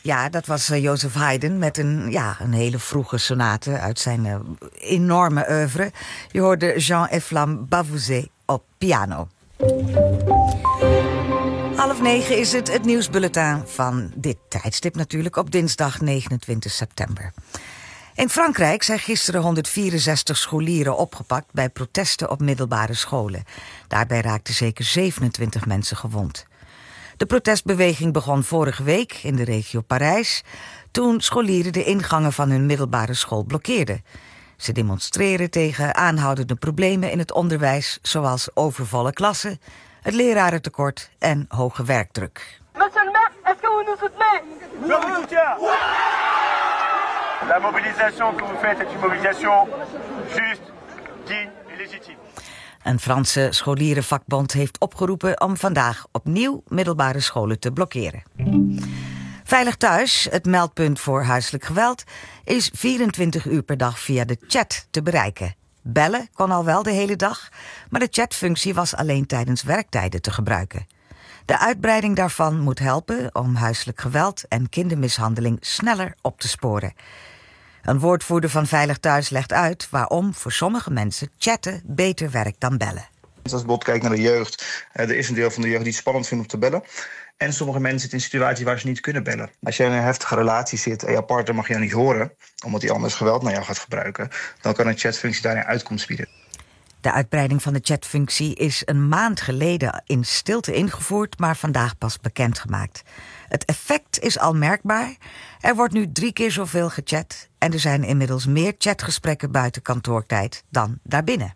Ja, dat was Joseph Haydn met een hele vroege sonate uit zijn enorme oeuvre. Je hoorde Jean-Efflam Bavouzet op piano. 8:30 is het nieuwsbulletin van dit tijdstip natuurlijk op dinsdag 29 september. In Frankrijk zijn gisteren 164 scholieren opgepakt bij protesten op middelbare scholen. Daarbij raakten zeker 27 mensen gewond. De protestbeweging begon vorige week in de regio Parijs, toen scholieren de ingangen van hun middelbare school blokkeerden. Ze demonstreren tegen aanhoudende problemen in het onderwijs, zoals overvolle klassen, het lerarentekort en hoge werkdruk. Monsieur le maire, est-ce que vous nous soutenez? Je vous soutiens. La mobilisation que vous faites est une mobilisation juste, digne et légitime. Een Franse scholierenvakbond heeft opgeroepen om vandaag opnieuw middelbare scholen te blokkeren. Veilig Thuis, het meldpunt voor huiselijk geweld, is 24 uur per dag via de chat te bereiken. Bellen kon al wel de hele dag, maar de chatfunctie was alleen tijdens werktijden te gebruiken. De uitbreiding daarvan moet helpen om huiselijk geweld en kindermishandeling sneller op te sporen. Een woordvoerder van Veilig Thuis legt uit waarom voor sommige mensen chatten beter werkt dan bellen. Als je bijvoorbeeld kijkt naar de jeugd, er is een deel van de jeugd die het spannend vindt om te bellen. En sommige mensen zitten in een situatie waar ze niet kunnen bellen. Als je in een heftige relatie zit en jouw partner mag je dan niet horen, omdat hij anders geweld naar jou gaat gebruiken, dan kan een chatfunctie daar een uitkomst bieden. De uitbreiding van de chatfunctie is een maand geleden in stilte ingevoerd, maar vandaag pas bekendgemaakt. Het effect is al merkbaar. Er wordt nu 3 keer zoveel gechat en er zijn inmiddels meer chatgesprekken buiten kantoortijd dan daarbinnen.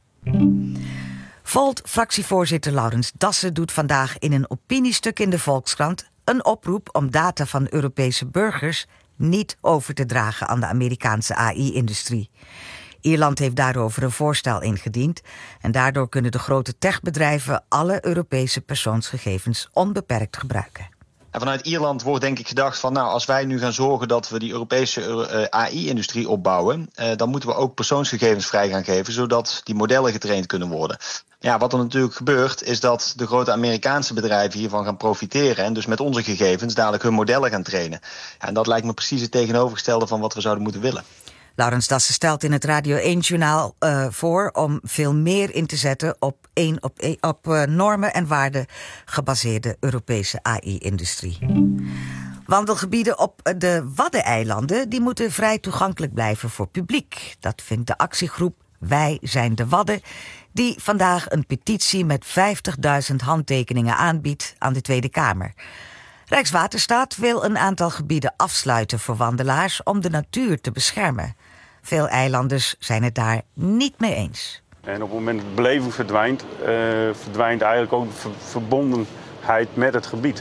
Volt-fractievoorzitter Laurens Dassen doet vandaag in een opiniestuk in de Volkskrant een oproep om data van Europese burgers niet over te dragen aan de Amerikaanse AI-industrie. Ierland heeft daarover een voorstel ingediend en daardoor kunnen de grote techbedrijven alle Europese persoonsgegevens onbeperkt gebruiken. En vanuit Ierland wordt denk ik gedacht van, als wij nu gaan zorgen dat we die Europese AI-industrie opbouwen, dan moeten we ook persoonsgegevens vrij gaan geven, zodat die modellen getraind kunnen worden. Ja, wat er natuurlijk gebeurt, is dat de grote Amerikaanse bedrijven hiervan gaan profiteren en dus met onze gegevens dadelijk hun modellen gaan trainen. Ja, en dat lijkt me precies het tegenovergestelde van wat we zouden moeten willen. Laurens Dassen stelt in het Radio 1-journaal voor om veel meer in te zetten op normen en waarden gebaseerde Europese AI-industrie. Wandelgebieden op de Waddeneilanden die moeten vrij toegankelijk blijven voor publiek. Dat vindt de actiegroep Wij zijn de Wadden, die vandaag een petitie met 50.000 handtekeningen aanbiedt aan de Tweede Kamer. Rijkswaterstaat wil een aantal gebieden afsluiten voor wandelaars om de natuur te beschermen. Veel eilanders zijn het daar niet mee eens. En op het moment dat beleving verdwijnt, verdwijnt eigenlijk ook de verbondenheid met het gebied.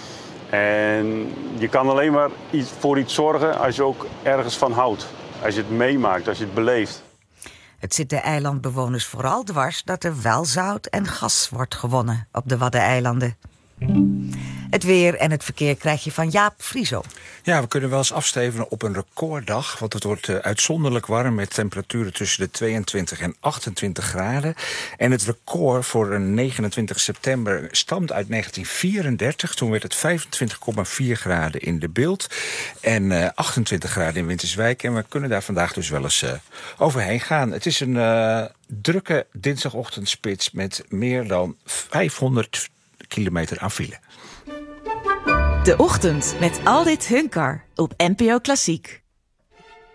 En je kan alleen maar voor iets zorgen als je ook ergens van houdt. Als je het meemaakt, als je het beleeft. Het zit de eilandbewoners vooral dwars dat er wel zout en gas wordt gewonnen op de Waddeneilanden. Het weer en het verkeer krijg je van Jaap Frieso. Ja, we kunnen wel eens afstevenen op een recorddag. Want het wordt uitzonderlijk warm met temperaturen tussen de 22 en 28 graden. En het record voor een 29 september stamt uit 1934. Toen werd het 25,4 graden in de Bilt. En 28 graden in Winterswijk. En we kunnen daar vandaag dus wel eens overheen gaan. Het is een drukke dinsdagochtendspits met meer dan 500 kilometer aan file. De Ochtend met Aldit Hunkar op NPO Klassiek.